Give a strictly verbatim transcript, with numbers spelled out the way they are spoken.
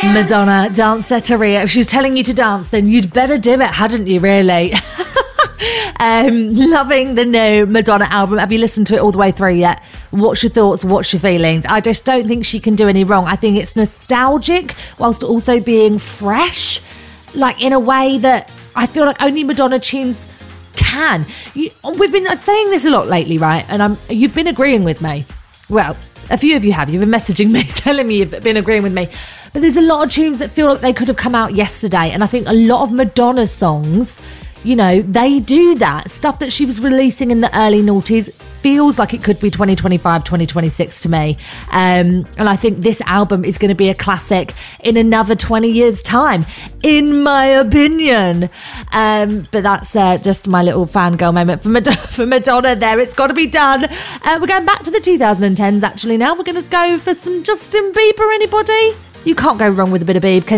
Madonna, Danceteria. If she's telling you to dance, then you'd better do it, hadn't you, really? um, loving the new Madonna album. Have you listened to it all the way through yet? What's your thoughts? What's your feelings? I just don't think she can do any wrong. I think it's nostalgic whilst also being fresh, like in a way that I feel like only Madonna tunes can. You, we've been saying this a lot lately, right? And I'm, you've been agreeing with me. Well, a few of you have. You've been messaging me, telling me you've been agreeing with me. But there's a lot of tunes that feel like they could have come out yesterday. And I think a lot of Madonna songs, you know, they do that. Stuff that she was releasing in the early noughties feels like it could be twenty twenty-five, twenty twenty-six to me. Um, and I think this album is going to be a classic in another twenty years' time, in my opinion. Um, but that's uh, just my little fangirl moment for, Mad- for Madonna there. It's got to be done. Uh, we're going back to the twenty tens actually now. We're going to go for some Justin Bieber, anybody? You can't go wrong with a bit of Bieb, can